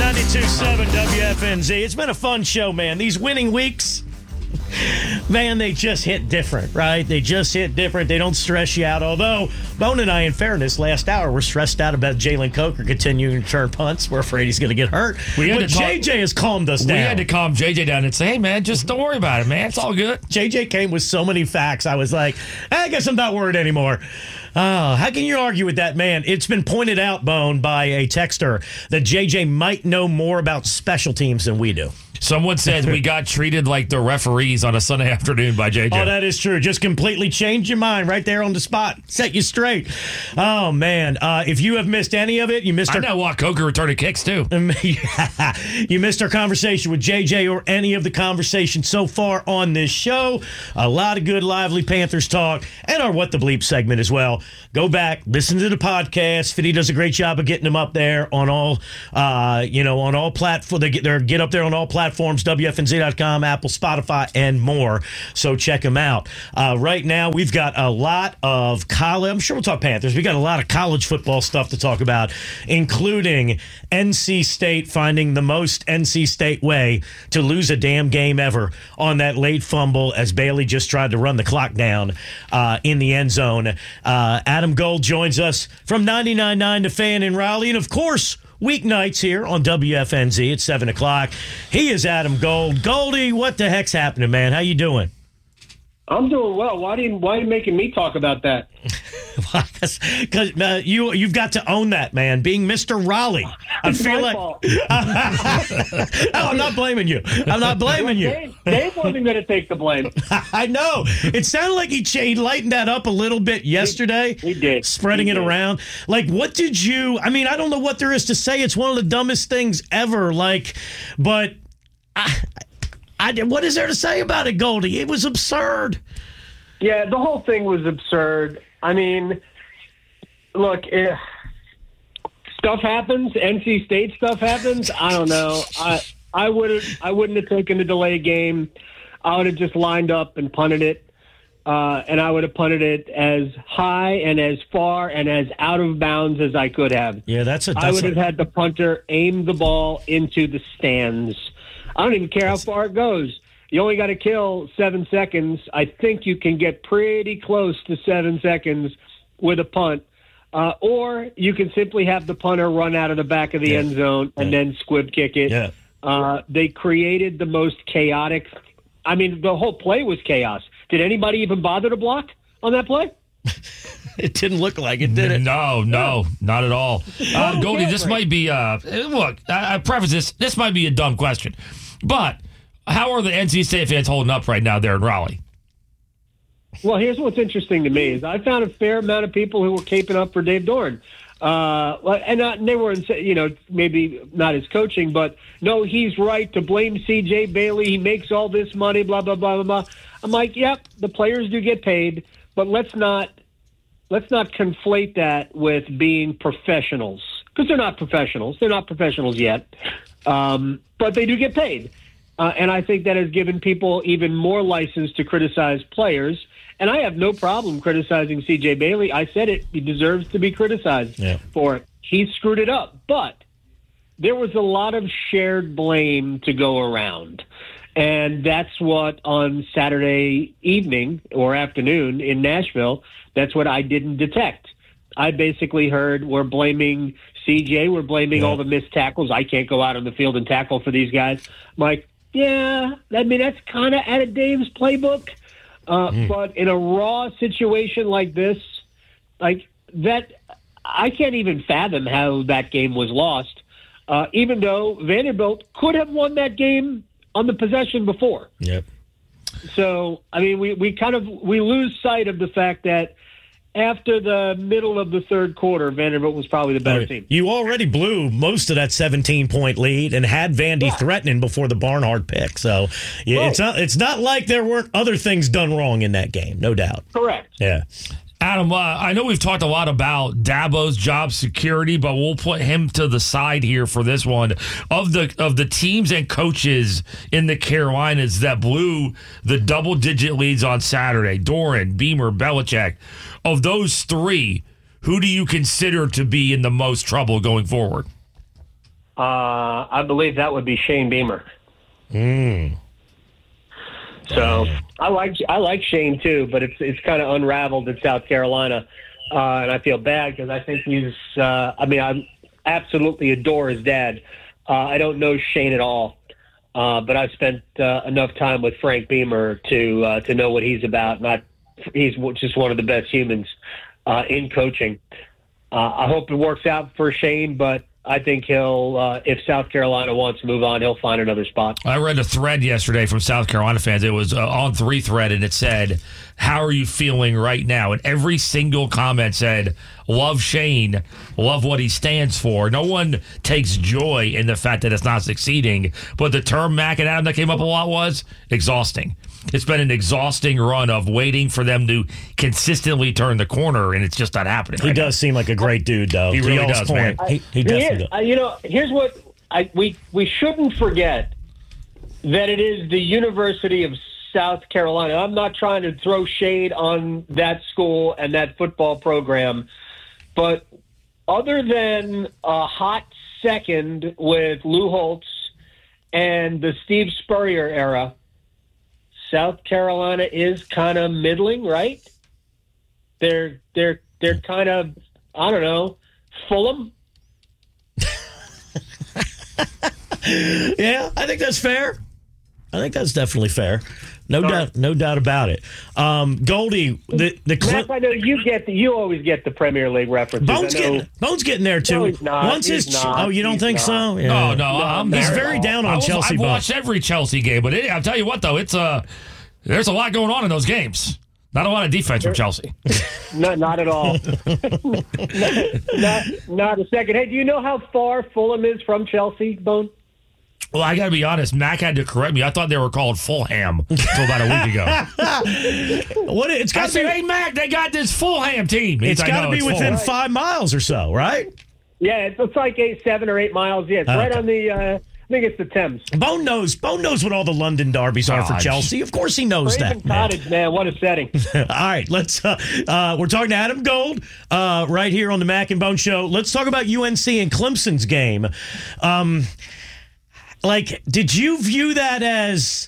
92.7 WFNZ. It's been a fun show, man. These winning weeks, man, they just hit different, right? They just hit different. They don't stress you out. Although, Bone and I, in fairness, last hour, we're stressed out about Jalen Coker continuing to turn punts. We're afraid he's going to get hurt. But JJ has calmed us down. We had to calm JJ down and say, hey, man, just don't worry about it, man. It's all good. JJ came with so many facts. I was like, I guess I'm not worried anymore. Oh, how can you argue with that, man? It's been pointed out, Bone, by a texter that JJ might know more about special teams than we do. Someone says we got treated like the referees on a Sunday afternoon by JJ. Oh, that is true. Just completely changed your mind right there on the spot. Set you straight. Oh, man. If you have missed any of it, you missed I know what Coker returning kicks, too. You missed our conversation with JJ or any of the conversation so far on this show. A lot of good, lively Panthers talk and our What the Bleep segment as well. Go back, listen to the podcast. Fiddy does a great job of getting them up there on all, on all platforms. They get up there on all platforms, WFNZ.com, Apple, Spotify, and more. So check them out. Right now, we've got a lot of college. I'm sure we'll talk Panthers. We got a lot of college football stuff to talk about, including NC State finding the most NC State way to lose a damn game ever on that late fumble as Bailey just tried to run the clock down in the end zone. Adam Gold joins us from 99.9 The Fan in Raleigh. And, of course, weeknights here on WFNZ at 7 o'clock. He is Adam Gold. Goldie, what the heck's happening, man? How you doing? I'm doing well. Why are you making me talk about that? Because you've got to own that, man. Being Mr. Raleigh, I feel like. I'm not blaming you. I'm not blaming you. Dave wasn't going to take the blame. I know. It sounded like he lightened that up a little bit yesterday. He did. Spreading it around. Like, what did you? I mean, I don't know what there is to say. It's one of the dumbest things ever. But what is there to say about it, Goldie? It was absurd. Yeah, the whole thing was absurd. I mean, look, stuff happens. NC State stuff happens. I don't know. I wouldn't have taken the delay game. I would have just lined up and punted it, and I would have punted it as high and as far and as out of bounds as I could have. Yeah, I would have had the punter aim the ball into the stands. I don't even care how far it goes. You only got to kill 7 seconds. I think you can get pretty close to 7 seconds with a punt. Or you can simply have the punter run out of the back of the end zone and then squib kick it. Yeah. They created the most chaotic. I mean, the whole play was chaos. Did anybody even bother to block on that play? It didn't look like it, did it? No, not at all. Goldie, this might be, look, I preface this. This might be a dumb question. But how are the NC State fans holding up right now there in Raleigh? Well, here's what's interesting to me is I found a fair amount of people who were caping up for Dave Doran. And they were, maybe not his coaching, but no, he's right to blame C.J. Bailey. He makes all this money, blah, blah, blah, blah, blah. I'm like, yep, the players do get paid, but let's not conflate that with being professionals because they're not professionals. They're not professionals yet, but they do get paid. And I think that has given people even more license to criticize players. And I have no problem criticizing C.J. Bailey. I said it. He deserves to be criticized for it. He screwed it up. But there was a lot of shared blame to go around. And that's what on Saturday evening or afternoon in Nashville, that's what I didn't detect. I basically heard we're blaming C.J., we're blaming all the missed tackles. I can't go out on the field and tackle for these guys. I'm like, yeah, I mean, that's kind of out of Dave's playbook. But in a raw situation like this, like that, I can't even fathom how that game was lost, even though Vanderbilt could have won that game on the possession before. Yep. So, I mean, we lose sight of the fact that after the middle of the third quarter, Vanderbilt was probably the better team. You already blew most of that 17-point lead and had Vandy threatening before the Barnhart pick. So it's not like there weren't other things done wrong in that game, no doubt. Correct. Yeah. Adam, I know we've talked a lot about Dabo's job security, but we'll put him to the side here for this one. Of the teams and coaches in the Carolinas that blew the double-digit leads on Saturday, Doran, Beamer, Belichick, of those three, who do you consider to be in the most trouble going forward? I believe that would be Shane Beamer. So I like Shane too, but it's kind of unraveled in South Carolina, and I feel bad because I think he's. I absolutely adore his dad. I don't know Shane at all, but I've spent enough time with Frank Beamer to know what he's about. He's just one of the best humans in coaching. I hope it works out for Shane, but I think he'll, if South Carolina wants to move on, he'll find another spot. I read a thread yesterday from South Carolina fans. It was on 3 thread, and it said, "How are you feeling right now?" And every single comment said, "Love Shane, love what he stands for." No one takes joy in the fact that it's not succeeding, but the term Mac and Adam that came up a lot was exhausting. It's been an exhausting run of waiting for them to consistently turn the corner, and it's just not happening. He does seem like a great dude, though. He really does, man. He definitely does. Here's what we shouldn't forget, that it is the University of South Carolina. I'm not trying to throw shade on that school and that football program, but other than a hot second with Lou Holtz and the Steve Spurrier era, South Carolina is kind of middling, right? They're kind of, I don't know, Fulham. Yeah, I think that's fair. I think that's definitely fair. No doubt about it. Goldie, Matt, I know you always get the Premier League references. Bones getting there too. No, he's not. You don't think so? Yeah. No, he's very down on Chelsea. I've watched every Chelsea game, but I'll tell you what, though, there's a lot going on in those games. Not a lot of defense from Chelsea. Not at all. not a second. Hey, do you know how far Fulham is from Chelsea, Bone? Well, I got to be honest. Mac had to correct me. I thought they were called Fulham until about a week ago. It's got to be. Hey, Mac, they got this Fulham team. It's got to be within 5 miles or so, right? Yeah, it's like 7 or 8 miles. Yeah, it's right on the. I think it's the Thames. Bone knows what all the London derbies are for Chelsea. Of course, he knows Craven that. Cottage, man, what a setting! All right, let's. We're talking to Adam Gold right here on the Mac and Bone Show. Let's talk about UNC and Clemson's game. Did you view that as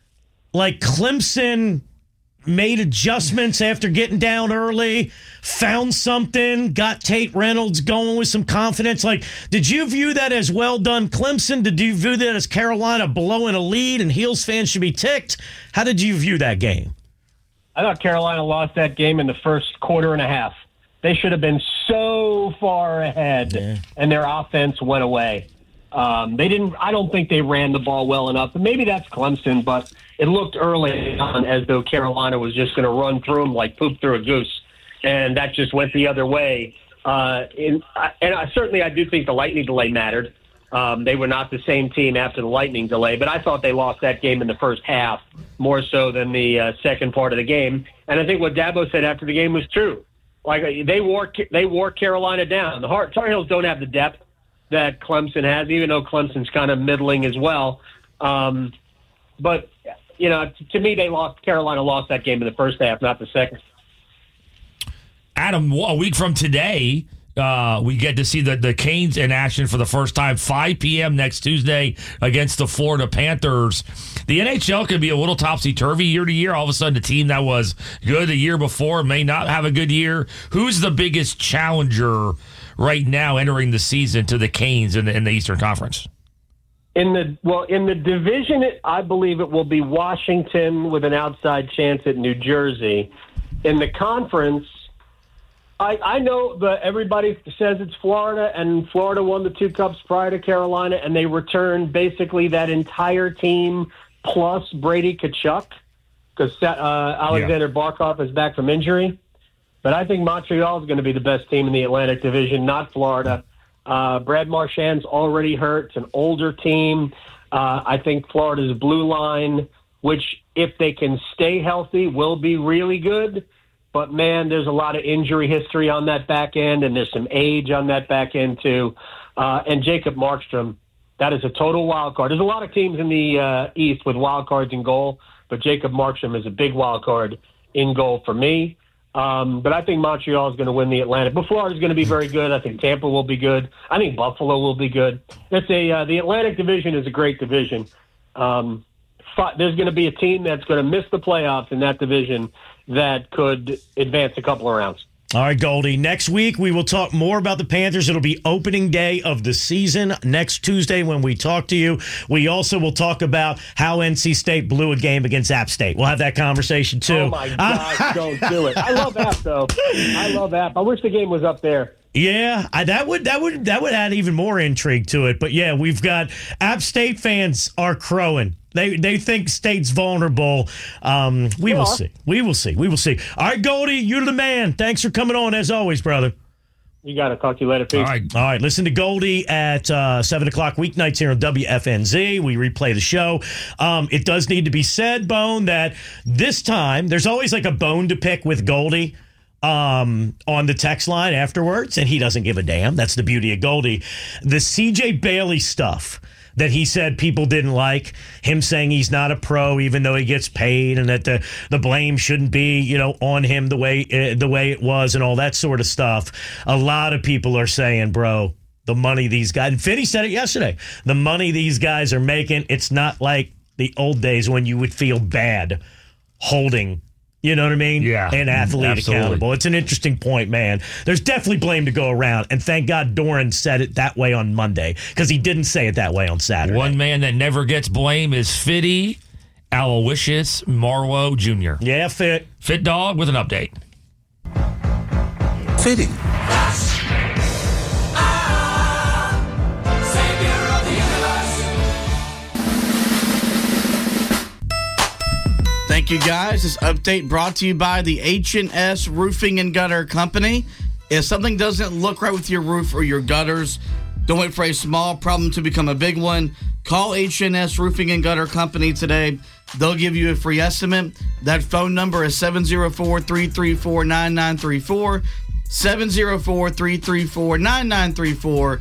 Clemson made adjustments after getting down early, found something, got Tate Reynolds going with some confidence? Did you view that as well done, Clemson? Did you view that as Carolina blowing a lead and Heels fans should be ticked? How did you view that game? I thought Carolina lost that game in the first quarter and a half. They should have been so far ahead, and their offense went away. They didn't. I don't think they ran the ball well enough. Maybe that's Clemson, but it looked early on as though Carolina was just going to run through them like poop through a goose, and that just went the other way. I do think the Lightning delay mattered. They were not the same team after the Lightning delay, but I thought they lost that game in the first half more so than the second part of the game. And I think what Dabo said after the game was true. They wore Carolina down. The Tar Heels don't have the depth that Clemson has, even though Clemson's kind of middling as well. But, to me, Carolina lost that game in the first half, not the second. Adam, a week from today, we get to see the Canes in action for the first time, 5 p.m. next Tuesday against the Florida Panthers. The NHL can be a little topsy-turvy year to year. All of a sudden, the team that was good the year before may not have a good year. Who's the biggest challenger right now entering the season to the Canes in the Eastern Conference? In the division, I believe it will be Washington with an outside chance at New Jersey. In the conference, I know that everybody says it's Florida, and Florida won the 2 cups prior to Carolina, and they returned basically that entire team plus Brady Tkachuk because Alexander Barkov is back from injury. But I think Montreal is going to be the best team in the Atlantic Division, not Florida. Brad Marchand's already hurt. It's an older team. I think Florida's blue line, which if they can stay healthy, will be really good. But, man, there's a lot of injury history on that back end, and there's some age on that back end, too. And Jacob Markstrom, that is a total wild card. There's a lot of teams in the East with wild cards in goal, but Jacob Markstrom is a big wild card in goal for me. But I think Montreal is going to win the Atlantic. But Florida's going to be very good. I think Tampa will be good. I think Buffalo will be good. The Atlantic Division is a great division. There's going to be a team that's going to miss the playoffs in that division that could advance a couple of rounds. All right, Goldie. Next week, we will talk more about the Panthers. It'll be opening day of the season next Tuesday when we talk to you. We also will talk about how NC State blew a game against App State. We'll have that conversation, too. Oh, my gosh, don't do it. I love App, though. I love App. I wish the game was up there. Yeah, that would add even more intrigue to it. But, yeah, we've got App State fans are crowing. They think State's vulnerable. We will see. We will see. All right, Goldie, you're the man. Thanks for coming on, as always, brother. You got to talk to you later, Pete. All right. Listen to Goldie at 7 o'clock weeknights here on WFNZ. We replay the show. It does need to be said, Bone, that this time there's always like a bone to pick with Goldie on the text line afterwards, and he doesn't give a damn. That's the beauty of Goldie. The C.J. Bailey stuff that he said people didn't like, him saying he's not a pro even though he gets paid, and that the blame shouldn't be, on him the way it was, and all that sort of stuff. A lot of people are saying, bro, the money these guys, and Fitty said it yesterday, the money these guys are making, it's not like the old days when you would feel bad holding, you know what I mean? Yeah. An athlete absolutely accountable. It's an interesting point, man. There's definitely blame to go around, and thank God Doran said it that way on Monday, because he didn't say it that way on Saturday. One man that never gets blame is Fitty Aloysius Marlowe Jr. Yeah, Fit Dog with an update. Fitty. Thank you, guys. This update brought to you by the H&S Roofing and Gutter Company. If something doesn't look right with your roof or your gutters, don't wait for a small problem to become a big one. Call H&S Roofing and Gutter Company today. They'll give you a free estimate. That phone number is 704-334-9934. 704-334-9934.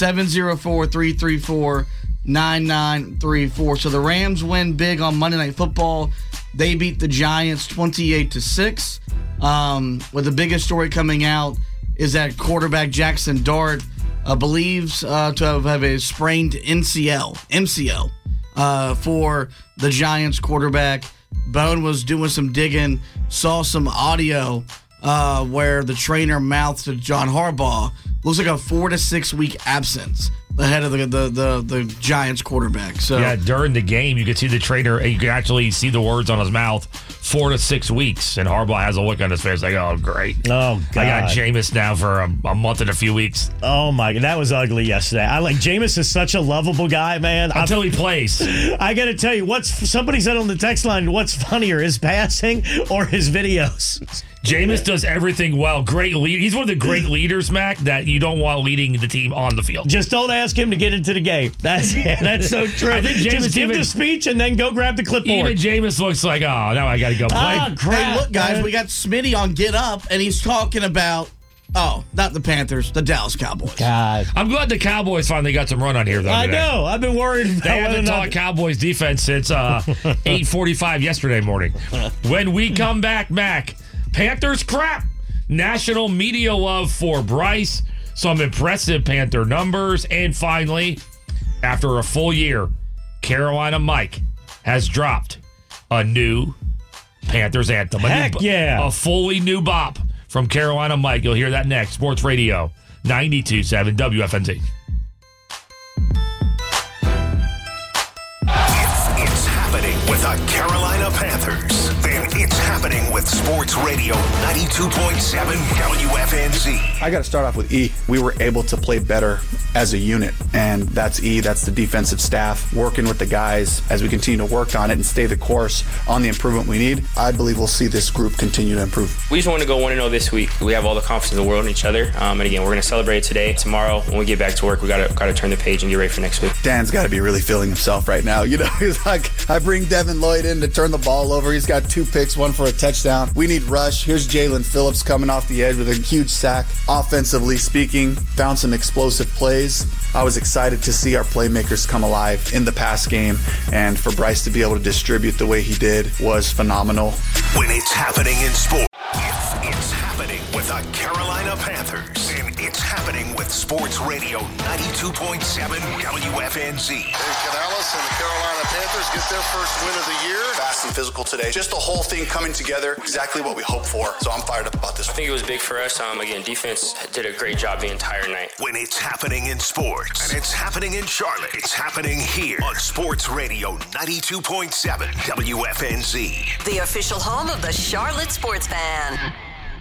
704-334-9934. So the Rams win big on Monday Night Football. They beat the Giants 28-6. With the biggest story coming out is that quarterback Jackson Dart believes to have a sprained MCL for the Giants quarterback. Bone was doing some digging, saw some audio where the trainer mouthed to John Harbaugh. Looks like a 4 to 6 week absence ahead of the Giants quarterback. So yeah, during the game, you could see the trainer. You could actually see the words on his mouth. 4 to 6 weeks, and Harbaugh has a look on his face like, "Oh, great! Oh, God. I got Jameis now for a month and a few weeks." Oh my God, that was ugly yesterday. Jameis is such a lovable guy, man. Until he plays. I got to tell you, somebody said on the text line, what's funnier, his passing or his videos? Jameis does everything well. Great lead. He's one of the great leaders, Mac, that you don't want leading the team on the field. Just don't ask him to get into the game. That's so true. I think Jameis just give the speech and then go grab the clipboard. Even Jameis looks like, oh, now I got to go play. Ah, crap. Hey, look, guys, we got Smitty on Get Up, and he's talking about, not the Panthers, the Dallas Cowboys. God. I'm glad the Cowboys finally got some run on here, though. I today. know. I've been worried about They haven't talked Cowboys defense since 8:45 yesterday morning. When we come back, Mac, Panthers crap. National media love for Bryce. Some impressive Panther numbers. And finally, after a full year, Carolina Mike has dropped a new Panthers anthem. A fully new bop from Carolina Mike. You'll hear that next. Sports Radio 92.7 WFNZ. It's happening with the Carolina Panthers. Then it's happening with Sports Radio 92.7 WFNZ. I got to start off with E. We were able to play better as a unit, and that's E. That's the defensive staff working with the guys as we continue to work on it and stay the course on the improvement we need. I believe we'll see this group continue to improve. We just want to go 1-0 this week. We have all the confidence in the world in each other. And again, we're going to celebrate it today. Tomorrow, when we get back to work, we got to turn the page and get ready for next week. Dan's got to be really feeling himself right now. He's like, I bring Devin Lloyd in to turn the ball over. He's got 2 picks, 1 for a touchdown. We need rush. Here's Jalen Phillips coming off the edge with a huge sack. Offensively speaking, found some explosive plays. I was excited to see our playmakers come alive in the pass game, and for Bryce to be able to distribute the way he did was phenomenal. When it's happening in sports, it's Radio 92.7 WFNZ. There's Canales and the Carolina Panthers get their first win of the year. Fast and physical today. Just the whole thing coming together, exactly what we hoped for. So I'm fired up about this. I think it was big for us. Again, defense did a great job the entire night. When it's happening in sports, and it's happening in Charlotte, it's happening here on Sports Radio 92.7 WFNZ. The official home of the Charlotte Sports Fan.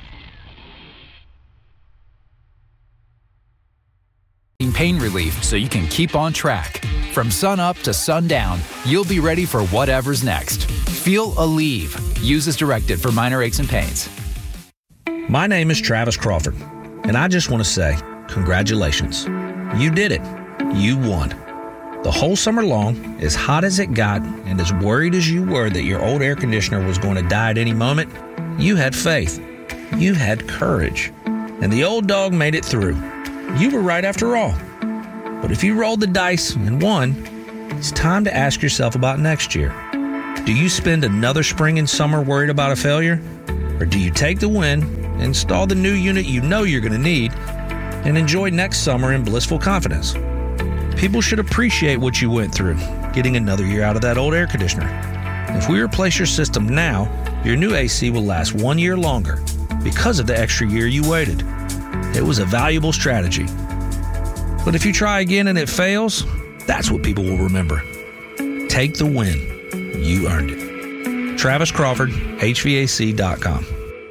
Pain relief so you can keep on track. From sun up to sundown, you'll be ready for whatever's next. Feel Aleve. Use as directed for minor aches and pains. My name is Travis Crawford, and I just want to say congratulations. You did it. You won. The whole summer long, as hot as it got and as worried as you were that your old air conditioner was going to die at any moment, you had faith. You had courage. And the old dog made it through. You were right after all. But if you rolled the dice and won, it's time to ask yourself about next year. Do you spend another spring and summer worried about a failure? Or do you take the win, install the new unit you know you're going to need, and enjoy next summer in blissful confidence? People should appreciate what you went through, getting another year out of that old air conditioner. If we replace your system now, your new AC will last 1 year longer because of the extra year you waited. It was a valuable strategy. But if you try again and it fails, that's what people will remember. Take the win. You earned it. Travis Crawford, HVAC.com.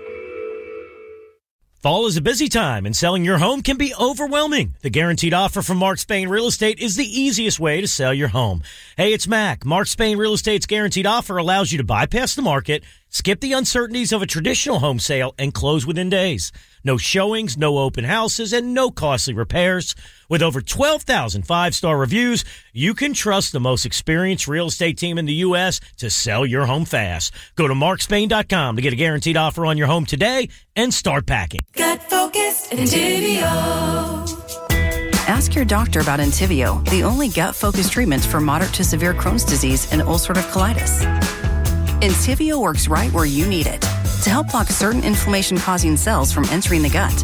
Fall is a busy time, and selling your home can be overwhelming. The Guaranteed Offer from Mark Spain Real Estate is the easiest way to sell your home. Hey, it's Mac. Mark Spain Real Estate's Guaranteed Offer allows you to bypass the market, skip the uncertainties of a traditional home sale, and close within days. No showings, no open houses, and no costly repairs. With over 12,000 five-star reviews, you can trust the most experienced real estate team in the U.S. to sell your home fast. Go to markspain.com to get a guaranteed offer on your home today and start packing. Gut Focused Entivio. Ask your doctor about Entivio, the only gut-focused treatment for moderate to severe Crohn's disease and ulcerative colitis. Entivio works right where you need it to help block certain inflammation-causing cells from entering the gut.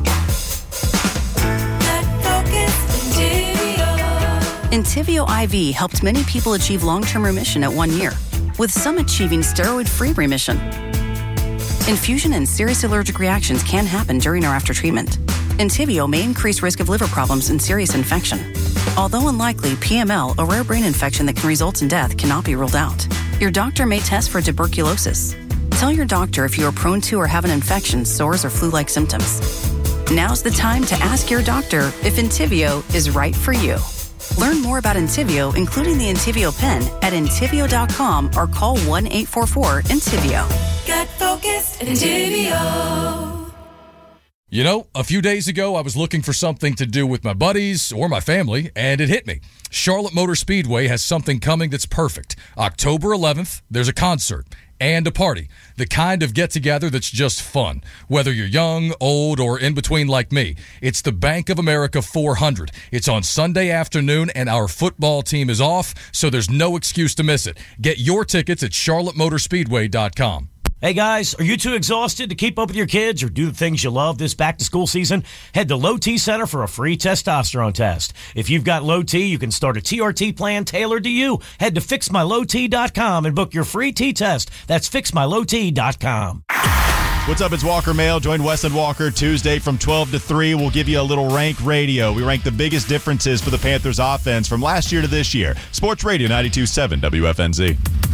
Entivio IV helped many people achieve long-term remission at 1 year, with some achieving steroid-free remission. Infusion and serious allergic reactions can happen during or after treatment. Entivio may increase risk of liver problems and serious infection. Although unlikely, PML, a rare brain infection that can result in death, cannot be ruled out. Your doctor may test for tuberculosis. Tell your doctor if you are prone to or have an infection, sores, or flu-like symptoms. Now's the time to ask your doctor if Entivio is right for you. Learn more about Entivio, including the Entivio pen, at Entivio.com or call 1-844-ENTIVIO. Gut Focused Entivio. You know, a few days ago, I was looking for something to do with my buddies or my family, and it hit me. Charlotte Motor Speedway has something coming that's perfect. October 11th, there's a concert and a party, the kind of get-together that's just fun. Whether you're young, old, or in between like me, it's the Bank of America 400. It's on Sunday afternoon, and our football team is off, so there's no excuse to miss it. Get your tickets at charlottemotorspeedway.com. Hey guys, are you too exhausted to keep up with your kids or do the things you love this back-to-school season? Head to Low T Center for a free testosterone test. If you've got low T, you can start a TRT plan tailored to you. Head to FixMyLowT.com and book your free T test. That's FixMyLowT.com. What's up? It's Walker Mail. Join Wes and Walker Tuesday from 12 to 3. We'll give you a little rank radio. We rank the biggest differences for the Panthers offense from last year to this year. Sports Radio 92.7 WFNZ.